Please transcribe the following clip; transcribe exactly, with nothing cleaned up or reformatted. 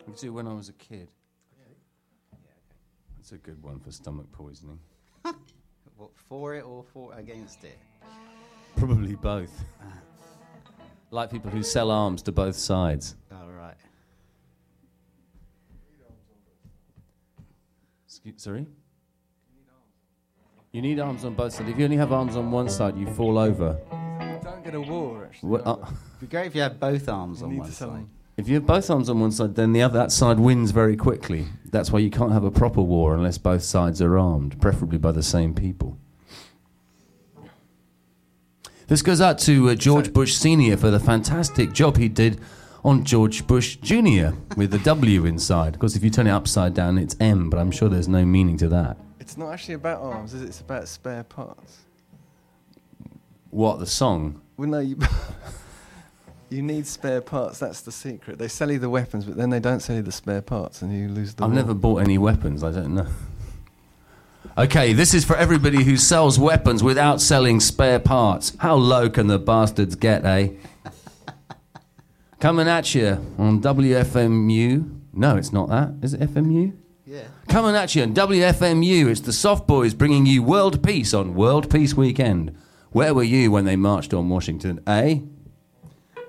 We could do When I Was a Kid. That's a good one for stomach poisoning. What, for it or for against it? Probably both. Like people who sell arms to both sides. All right. Excuse, sorry? You need arms on both sides. If you only have arms on one side, you fall over. You don't get a war, actually. What, uh, It'd be great if you had both arms You on need one to sell side. them. if you have both arms on one side, then the other that side wins very quickly. That's why you can't have a proper war unless both sides are armed, preferably by the same people. This goes out to uh, George Bush Senior for the fantastic job he did on George Bush Junior with the W inside. Because if you turn it upside down, it's M, but I'm sure there's no meaning to that. It's not actually about arms, is it? It's about spare parts. What, the song? Well, no, you, you need spare parts. That's the secret. They sell you the weapons, but then they don't sell you the spare parts, and you lose the I've war. never bought any weapons, I don't know. Okay, this is for everybody who sells weapons without selling spare parts. How low can the bastards get, eh? Coming at you on W F M U. No, it's not that. Is it F M U? Yeah. Coming at you on W F M U. It's the Soft Boys bringing you World Peace on World Peace Weekend. Where were you when they marched on Washington, eh?